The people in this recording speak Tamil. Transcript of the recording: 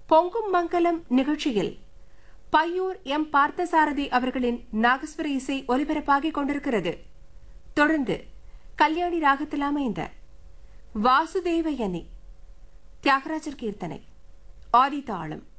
பொங்கும் மங்கலம் நிகழ்ச்சியில் பையூர் எம் பார்த்தசாரதி அவர்களின் நாகஸ்வர இசை ஒலிபரப்பாகிக் கொண்டிருக்கிறது. தொடர்ந்து கல்யாணி ராகத்தில் அமைந்த வாசுதேவயனி தியாகராஜர் கீர்த்தனை ஆதி தாளம்.